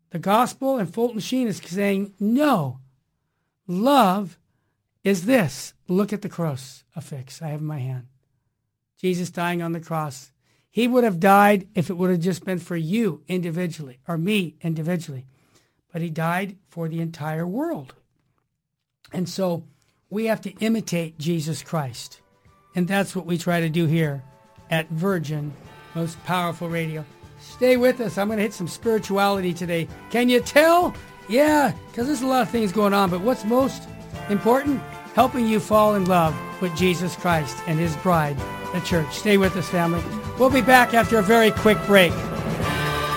The gospel and Fulton Sheen is saying, no, love is this. Look at the cross affix I have in my hand. Jesus dying on the cross. He would have died if it would have just been for you individually or me individually. But he died for the entire world. And so we have to imitate Jesus Christ. And that's what we try to do here at Virgin, Most Powerful Radio. Stay with us. I'm going to hit some spirituality today. Can you tell? Yeah, because there's a lot of things going on. But what's most important? Helping you fall in love with Jesus Christ and his bride, the church. Stay with us, family. We'll be back after a very quick break.